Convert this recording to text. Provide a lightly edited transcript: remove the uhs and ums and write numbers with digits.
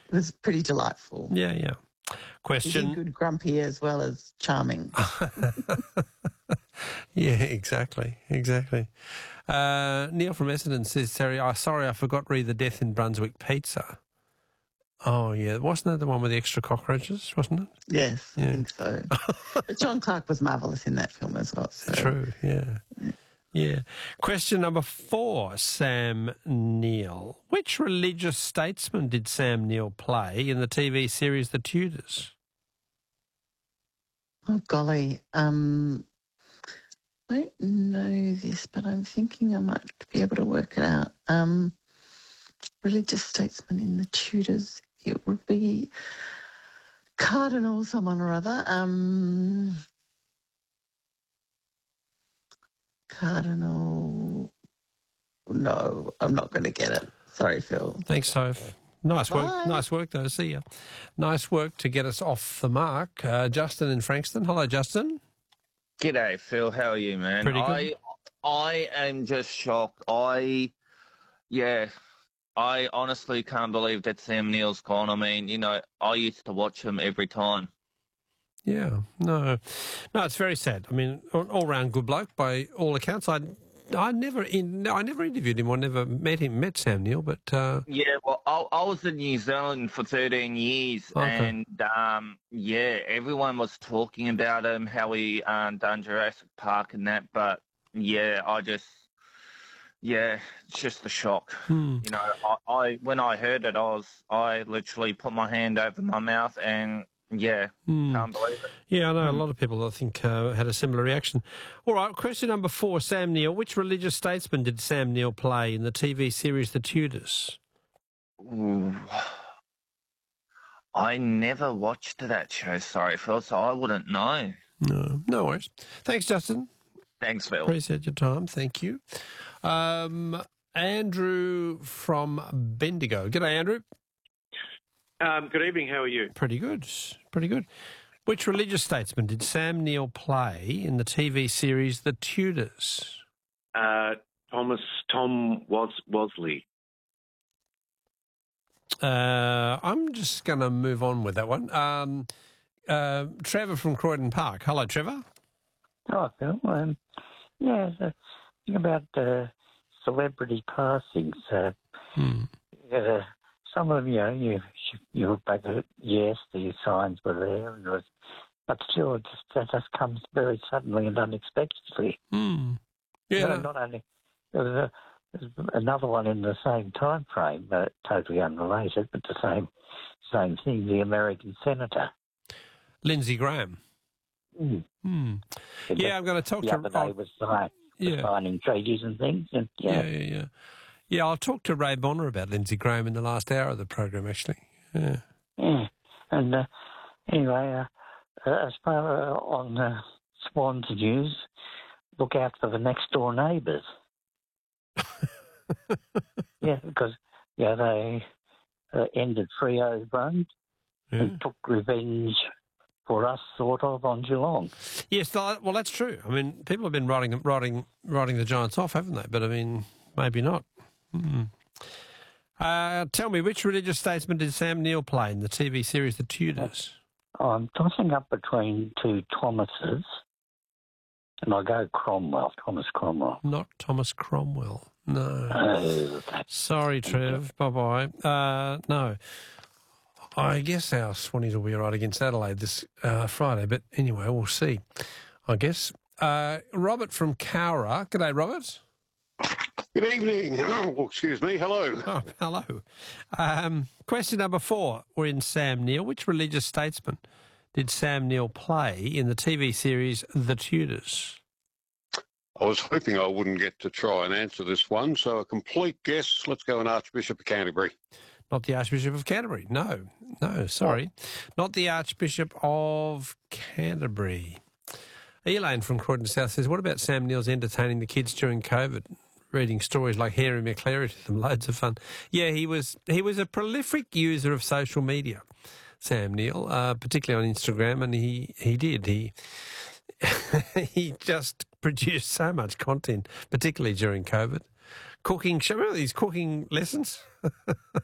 was pretty delightful. Yeah, yeah. He Question. did good grumpy as well as charming. Yeah, exactly. Neil from Essendon says, Terry, sorry, I forgot to read The Death in Brunswick Pizza. Oh, yeah. Wasn't that the one with the extra cockroaches, wasn't it? Yes, Yeah. I think so. But John Clark was marvellous in that film as well. So. True, yeah. Yeah. Question number 4, Sam Neill. Which religious statesman did Sam Neill play in the TV series The Tudors? Oh, golly. I don't know this, but I'm thinking I might be able to work it out. Religious statesman in the Tudors. It would be Cardinal someone or other. Cardinal. No, I'm not going to get it. Sorry, Phil. Thanks, Soph. Nice work. Bye. Nice work, though. See ya. Nice work to get us off the mark. Justin in Frankston. Hello, Justin. G'day, Phil. How are you, man? Pretty good. I am just shocked. I honestly can't believe that Sam Neill's gone. I mean, I used to watch him every time. Yeah, no, it's very sad. I mean, all round good bloke by all accounts. I never interviewed him or never met Sam Neill, but Yeah, well, I was in New Zealand for 13 years, Okay. and everyone was talking about him, how he done Jurassic Park and that. But it's just a shock. I when I heard it, I literally put my hand over my mouth and. Can't believe it. Yeah, I know a lot of people, I think, had a similar reaction. All right, question number 4, Sam Neill. Which religious statesman did Sam Neill play in the TV series The Tudors? Ooh. I never watched that show, sorry, Phil, so I wouldn't know. No worries. Thanks, Justin. Thanks, Phil. Appreciate your time. Thank you. Andrew from Bendigo. G'day, Andrew. Good evening. How are you? Pretty good. Which religious statesman did Sam Neill play in the TV series The Tudors? Tom Wosley. I'm just going to move on with that one. Trevor from Croydon Park. Hello, Trevor. Oh, Phil. The thing about celebrity passings. Some of them, you look back at it, yes, the signs were there, but still, that just comes very suddenly and unexpectedly. Yeah. Not only there's another one in the same time frame, totally unrelated, but the same thing. The American senator, Lindsey Graham. Yeah, I'm going to talk the to. other day was signing treaties and things. And, Yeah, I'll talk to Ray Bonner about Lindsey Graham in the last hour of the program, actually. Yeah. And anyway, as far on Swans News, look out for the next door neighbours. Because they ended Freo's run and took revenge for us, sort of, on Geelong. Yes, well, that's true. I mean, people have been riding the Giants off, haven't they? But I mean, maybe not. Tell me, which religious statesman did Sam Neill play in the TV series The Tudors? I'm tossing up between two Thomases, and I go Cromwell, Thomas Cromwell. Not Thomas Cromwell, no. Sorry, Trev, bye-bye. No. I guess our Swannies will be all right against Adelaide this Friday, but anyway, we'll see, I guess. Robert from Cowra. G'day, Robert. Good evening. Oh, excuse me. Hello. Oh, hello. Question number 4. We're in Sam Neill. Which religious statesman did Sam Neill play in the TV series The Tudors? I was hoping I wouldn't get to try and answer this one, so a complete guess. Let's go an Archbishop of Canterbury. Not the Archbishop of Canterbury. No, sorry. Not the Archbishop of Canterbury. Elaine from Croydon South says, what about Sam Neill's entertaining the kids during COVID? Reading stories like Harry McClary to them, loads of fun. Yeah, he was a prolific user of social media, Sam Neill, particularly on Instagram, and he just produced so much content, particularly during COVID. Cooking, remember these cooking lessons?